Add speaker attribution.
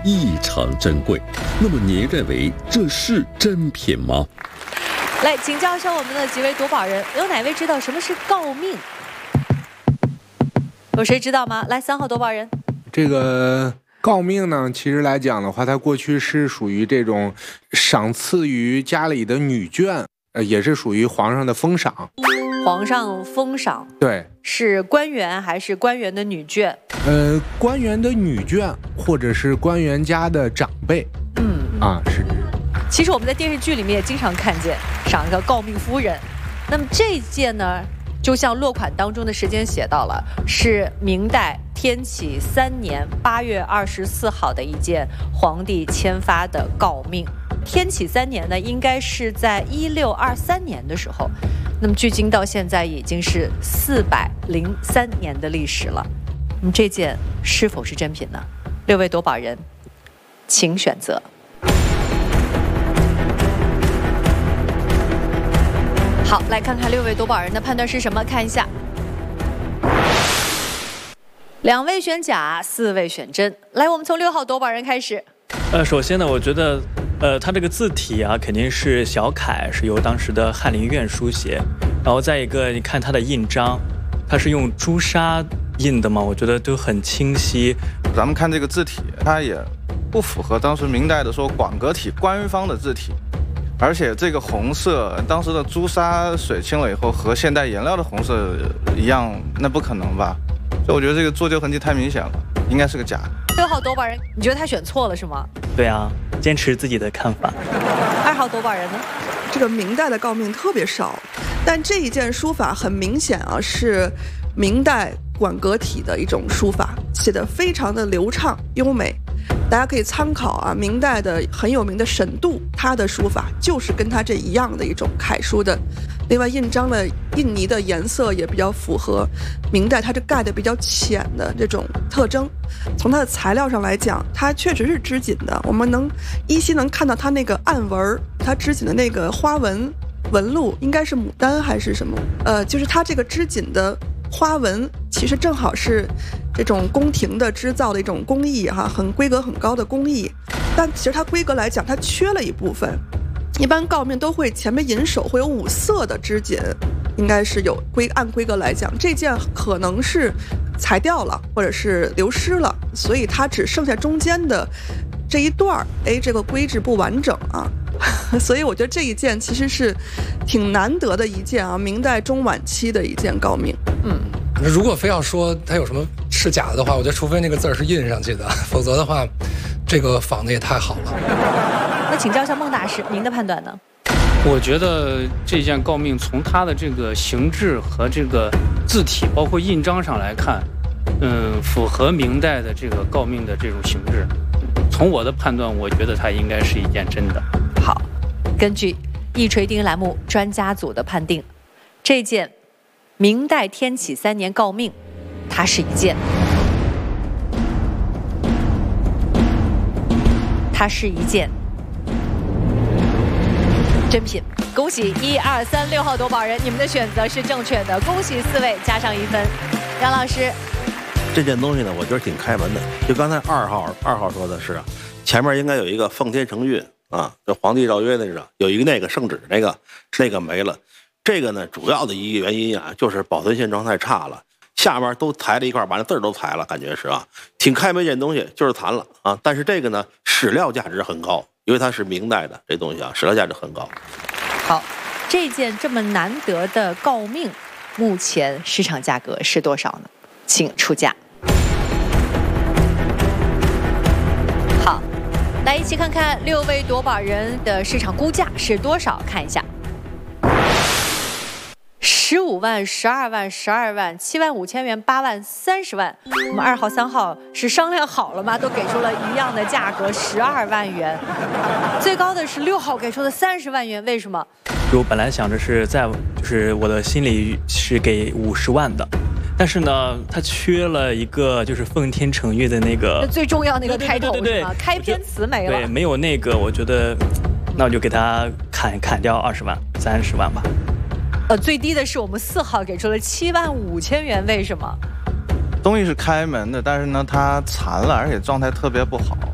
Speaker 1: 异常珍贵。那么您认为这是珍品吗？
Speaker 2: 来请教一下我们的几位夺宝人，有哪位知道什么是诰命？有谁知道吗？来，3号夺宝人。
Speaker 3: 这个诰命呢，其实来讲的话，它过去是属于这种赏赐于家里的女眷，也是属于皇上的封赏。
Speaker 2: 皇上封赏，
Speaker 3: 对，
Speaker 2: 是官员还是官员的女眷？
Speaker 3: 官员的女眷，或者是官员家的长辈。是。
Speaker 2: 其实我们在电视剧里面也经常看见赏一个诰命夫人。那么这一件呢，就像落款当中的时间写到了，是明代天启3年8月24号的一件皇帝签发的诰命。天启3年呢，应该是在1623年的时候。那么距今到现在已经是403年的历史了。那么这件是否是真品呢？6位夺宝人，请选择。好，来看看6位夺宝人的判断是什么？看一下，2位选假，4位选真。来，我们从6号夺宝人开始。
Speaker 4: 首先呢，我觉得，它这个字体啊，肯定是小楷，是由当时的翰林院书写。然后再一个，你看它的印章，它是用朱砂印的嘛，我觉得都很清晰。
Speaker 5: 咱们看这个字体，它也不符合当时明代的说广格体官方的字体。而且这个红色，当时的朱砂水清了以后，和现代颜料的红色一样，那不可能吧？所以我觉得这个做旧痕迹太明显了，应该是个假。
Speaker 2: 6号夺宝人，你觉得他选错了是吗？
Speaker 4: 对啊，坚持自己的看法。
Speaker 2: 2号夺宝人呢？
Speaker 6: 这个明代的诰命特别少，但这一件书法很明显啊，是明代馆阁体的一种书法，写得非常的流畅优美。大家可以参考啊，明代的很有名的沈度，他的书法就是跟他这一样的一种楷书的。另外，印章的印泥的颜色也比较符合明代它这盖的比较浅的这种特征。从它的材料上来讲，它确实是织锦的，我们能依稀能看到它那个暗纹，它织锦的那个花纹纹路应该是牡丹还是什么？就是它这个织锦的花纹其实正好是这种宫廷的织造的一种工艺哈，很规格很高的工艺。但其实它规格来讲，它缺了一部分。一般诰命都会前面银手会有5色的织锦，应该是有按规格来讲，这件可能是裁掉了或者是流失了，所以它只剩下中间的这一段，这个规制不完整啊。所以我觉得这一件其实是挺难得的一件啊，明代中晚期的一件诰命。
Speaker 7: 如果非要说它有什么是假的话，我觉得除非那个字是印上去的，否则的话，这个仿的也太好了。
Speaker 2: 那请教一下孟大师，您的判断呢？
Speaker 8: 我觉得这件诰命从它的这个形制和这个字体，包括印章上来看，符合明代的这个诰命的这种形制。从我的判断，我觉得它应该是一件真的。
Speaker 2: 好，根据一锤定音栏目专家组的判定，这件明代天启3年诰命，它是一件真品。恭喜1、2、3、6号夺宝人，你们的选择是正确的，恭喜4位，加上1分。杨老师，
Speaker 9: 这件东西呢，我觉得挺开门的。就刚才二号说的是啊，前面应该有一个奉天承运啊，就皇帝诏约那个有一个那个圣旨那个没了。这个呢，主要的一个原因啊，就是保存现状太差了，下面都裁了一块，把那字都裁了，感觉是啊，挺开门这件东西，就是残了啊。但是这个呢，史料价值很高，因为它是明代的这东西啊，史料价值很高。
Speaker 2: 好，这件这么难得的诰命，目前市场价格是多少呢？请出价。好，来一起看看6位夺宝人的市场估价是多少，看一下。15万、12万、12万、7万5千元、8万、30万。我们2号、3号是商量好了吗？都给出了一样的价格，12万元。最高的是6号给出的30万元，为什么？
Speaker 4: 我本来想着就是我的心里是给50万的，但是呢，它缺了一个就是奉天承运的那个
Speaker 2: 最重要那个开头
Speaker 4: 对
Speaker 2: 是吗？开篇词没了。
Speaker 4: 对，没有那个，我觉得，那我就给他砍掉20万、30万吧。
Speaker 2: 最低的是我们4号给出了7万5千元，为什么？
Speaker 5: 东西是开门的，但是呢，它残了，而且状态特别不好。